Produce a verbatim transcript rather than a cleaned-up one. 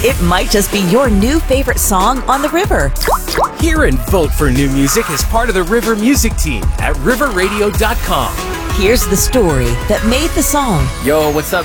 It might just be your new favorite song on the river. Hear and vote for new music as part of the River Music Team at river radio dot com. Here's the story that made the song. Yo, what's up,